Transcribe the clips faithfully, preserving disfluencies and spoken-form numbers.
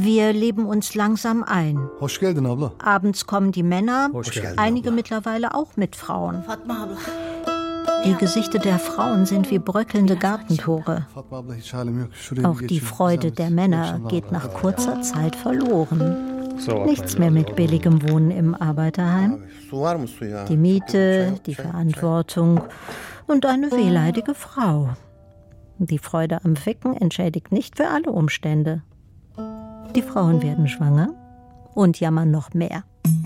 Wir leben uns langsam ein. Hoş geldin abla. Abends kommen die Männer, Hoş geldin, einige abla. mittlerweile auch mit Frauen. Die Gesichter der Frauen sind wie bröckelnde Gartentore. Fatma abla, hiç halim yok. Şuraya Auch bir die geçin. Freude der Männer geht nach kurzer Zeit verloren. Nichts mehr mit billigem Wohnen im Arbeiterheim. Die Miete, die Verantwortung und eine wehleidige Frau. Die Freude am Ficken entschädigt nicht für alle Umstände. Die Frauen werden schwanger und jammern noch mehr.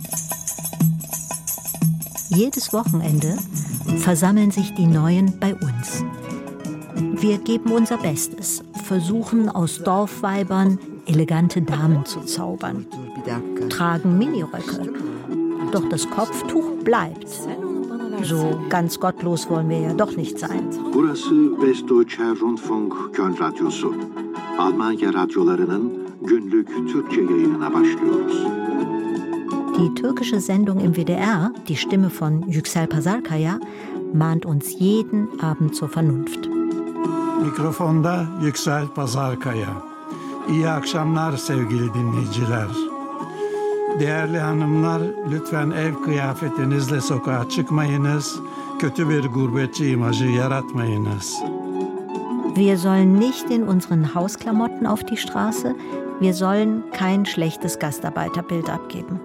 Jedes Wochenende versammeln sich die Neuen bei uns. Wir geben unser Bestes, versuchen aus Dorfweibern elegante Damen zu zaubern, tragen Miniröcke. Doch das Kopftuch bleibt. So ganz gottlos wollen wir ja doch nicht sein. Burası Westdeutscher Rundfunk Köln Radyosu. Almanya radyolarının günlük Türkçe yayınına başlıyoruz. Die türkische Sendung im W D R, die Stimme von Yüksel Pazarkaya, mahnt uns jeden Abend zur Vernunft. Mikrofonda Yüksel Pazarkaya. İyi akşamlar sevgili dinleyiciler. Değerli hanımlar, lütfen ev kıyafetinizle sokağa çıkmayınız. Kötü bir gurbetçi imajı yaratmayınız. Wir sollen nicht in unseren Hausklamotten auf die Straße. Wir sollen kein schlechtes Gastarbeiterbild abgeben.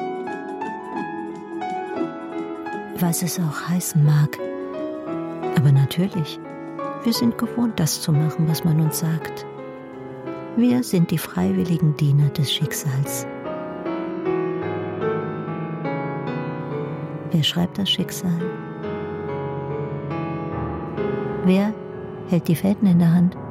Was es auch heißen mag. Aber natürlich, wir sind gewohnt, das zu machen, was man uns sagt. Wir sind die freiwilligen Diener des Schicksals. Wer schreibt das Schicksal? Wer hält die Fäden in der Hand?